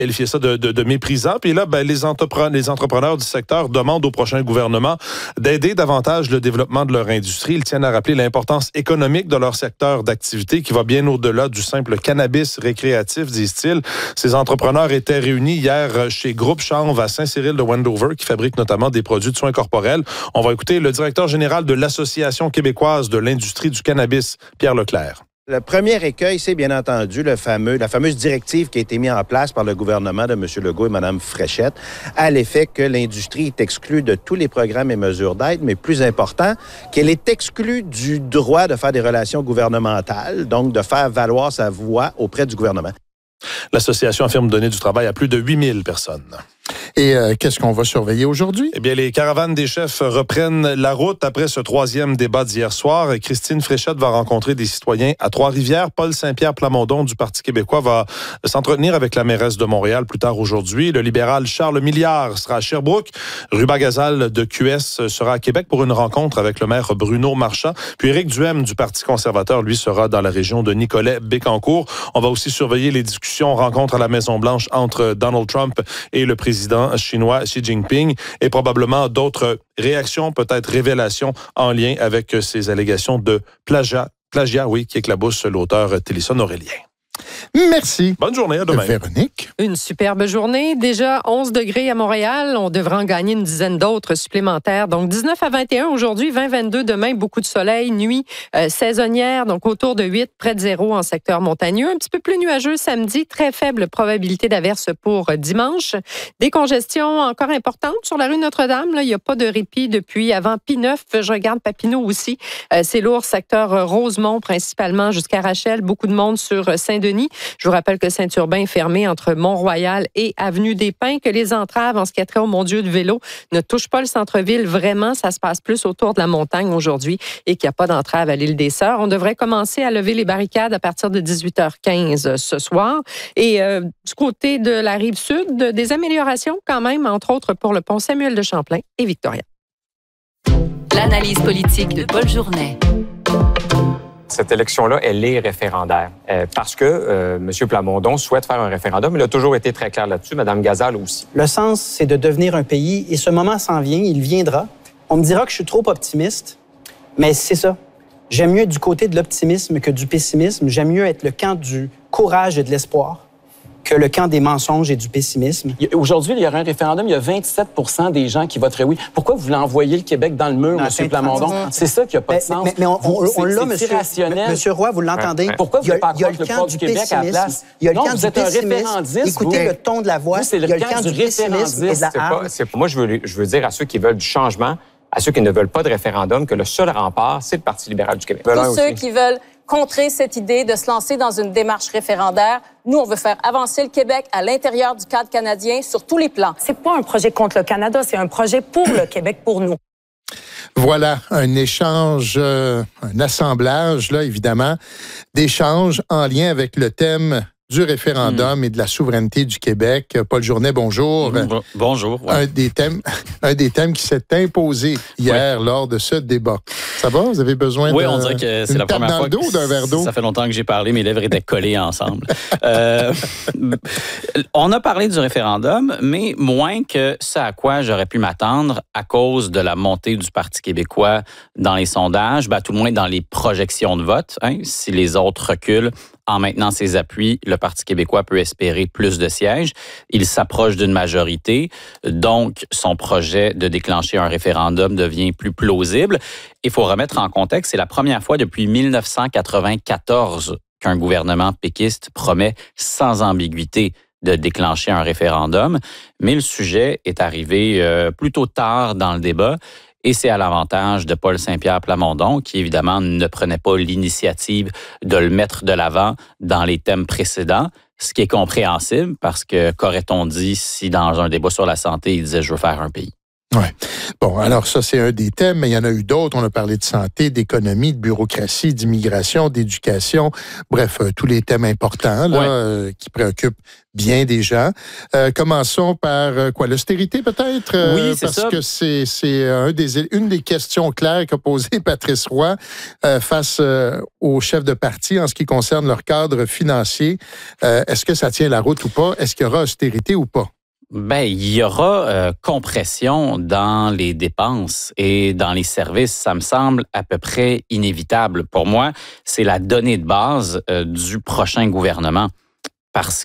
qualifié ça de méprisant. Puis là, les entrepreneurs du secteur demandent au prochain gouvernement d'aider davantage le développement de leur industrie. Ils tiennent à rappeler l'importance économique de leur secteur d'activité qui va bien au-delà du simple cannabis récréatif, disent-ils. Ces entrepreneurs étaient réunis hier chez Groupe Chanvre à Saint-Cyril de Wendover, qui fabrique notamment des produits de soins corporels. On va écouter le directeur général de l'Association québécoise de l'industrie du cannabis, Pierre Leclerc. Le premier écueil, c'est bien entendu la fameuse directive qui a été mise en place par le gouvernement de M. Legault et Mme Fréchette, à l'effet que l'industrie est exclue de tous les programmes et mesures d'aide, mais plus important, qu'elle est exclue du droit de faire des relations gouvernementales, donc de faire valoir sa voix auprès du gouvernement. L'association affirme donner du travail à plus de 8000 personnes. Et qu'est-ce qu'on va surveiller aujourd'hui? Eh bien, les caravanes des chefs reprennent la route après ce troisième débat d'hier soir. Christine Fréchette va rencontrer des citoyens à Trois-Rivières. Paul Saint-Pierre Plamondon du Parti québécois va s'entretenir avec la mairesse de Montréal plus tard aujourd'hui. Le libéral Charles Milliard sera à Sherbrooke. Ruba Gazal de QS sera à Québec pour une rencontre avec le maire Bruno Marchand. Puis Éric Duhem du Parti conservateur, lui, sera dans la région de Nicolet-Bécancour. On va aussi surveiller les discussions, rencontres à la Maison-Blanche entre Donald Trump et le président chinois Xi Jinping et probablement d'autres réactions, peut-être révélations en lien avec ces allégations de plagiat, qui éclaboussent l'auteur Télisson Aurélien. Merci. Bonne journée, à demain. Véronique. Une superbe journée. Déjà 11 degrés à Montréal. On devrait en gagner une dizaine d'autres supplémentaires. Donc 19 à 21 aujourd'hui, 20-22 demain. Beaucoup de soleil. Nuit saisonnière, donc autour de 8, près de 0 en secteur montagneux. Un petit peu plus nuageux samedi. Très faible probabilité d'averse pour dimanche. Des congestions encore importantes sur la rue Notre-Dame. Là, il n'y a pas de répit depuis avant P9. Je regarde Papineau aussi. C'est lourd. Secteur Rosemont principalement jusqu'à Rachel. Beaucoup de monde sur Saint-Denis. Je vous rappelle que Saint-Urbain est fermé entre Mont-Royal et Avenue des Pins, que les entraves en ce qui a trait au Mont-Dieu de vélo ne touchent pas le centre-ville. Vraiment, ça se passe plus autour de la montagne aujourd'hui et qu'il n'y a pas d'entrave à l'île des Sœurs. On devrait commencer à lever les barricades à partir de 18h15 ce soir. Et du côté de la Rive-Sud, des améliorations quand même, entre autres pour le pont Samuel de Champlain et Victoria. L'analyse politique de Paul Journet. Cette élection-là, elle est référendaire parce que M. Plamondon souhaite faire un référendum. Il a toujours été très clair là-dessus, Mme Gazal aussi. Le sens, c'est de devenir un pays et ce moment s'en vient, il viendra. On me dira que je suis trop optimiste, mais c'est ça. J'aime mieux être du côté de l'optimisme que du pessimisme. J'aime mieux être le camp du courage et de l'espoir que le camp des mensonges et du pessimisme. Aujourd'hui, il y aura un référendum, il y a 27 % des gens qui voteraient oui. Pourquoi vous voulez envoyer le Québec dans le mur, M. Plamondon? C'est ça qui n'a pas de sens. Mais on l'a, Monsieur Roy, vous l'entendez? Pourquoi vous n'avez pas accroître le port du Québec à la place? Il y a le non, camp vous du êtes un pessimisme. référendiste. Écoutez le ton de la voix. C'est il y a le camp du pessimisme et de la hargne. Moi, je veux dire à ceux qui veulent du changement, à ceux qui ne veulent pas de référendum, que le seul rempart, c'est le Parti libéral du Québec. Tous ceux qui veulent contrer cette idée de se lancer dans une démarche référendaire. Nous, on veut faire avancer le Québec à l'intérieur du cadre canadien sur tous les plans. C'est pas un projet contre le Canada, c'est un projet pour le Québec, pour nous. Voilà, un échange, un assemblage, là, évidemment, d'échanges en lien avec le thème du référendum et de la souveraineté du Québec. Paul Journet, bonjour. Bonjour. Ouais. Un des thèmes qui s'est imposé hier lors de ce débat. Ça va? Vous avez besoin on dirait que c'est la première fois que d'un verre d'eau? Ça fait longtemps que j'ai parlé, mes lèvres étaient collées ensemble. On a parlé du référendum, mais moins que ce à quoi j'aurais pu m'attendre à cause de la montée du Parti québécois dans les sondages, tout le moins dans les projections de vote. Si les autres reculent, en maintenant ses appuis, le Parti québécois peut espérer plus de sièges. Il s'approche d'une majorité, donc son projet de déclencher un référendum devient plus plausible. Il faut remettre en contexte, c'est la première fois depuis 1994 qu'un gouvernement péquiste promet sans ambiguïté de déclencher un référendum, mais le sujet est arrivé plutôt tard dans le débat. Et c'est à l'avantage de Paul Saint-Pierre Plamondon, qui évidemment ne prenait pas l'initiative de le mettre de l'avant dans les thèmes précédents, ce qui est compréhensible parce que qu'aurait-on dit si dans un débat sur la santé, il disait « je veux faire un pays ». Oui. Bon, alors ça, c'est un des thèmes, mais il y en a eu d'autres. On a parlé de santé, d'économie, de bureaucratie, d'immigration, d'éducation. Bref, tous les thèmes importants là, qui préoccupent bien des gens. Commençons par l'austérité peut-être? Oui, c'est parce ça. Que c'est une des questions claires qu'a posée Patrice Roy face aux chefs de parti en ce qui concerne leur cadre financier. Est-ce que ça tient la route ou pas? Est-ce qu'il y aura austérité ou pas? Ben, il y aura compression dans les dépenses et dans les services. Ça me semble à peu près inévitable. Pour moi, c'est la donnée de base du prochain gouvernement. Parce